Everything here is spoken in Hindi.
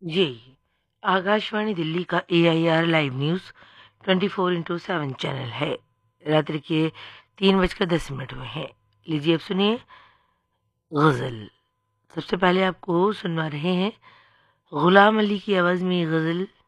जी, आकाशवाणी दिल्ली का एआईआर लाइव न्यूज़ 24/7 चैनल है। रात्रि के 3:10 हुए हैं। लीजिए अब सुनिए गज़ल। सबसे पहले आपको सुनवा रहे हैं गुलाम अली की आवाज़ में ये गज़ल।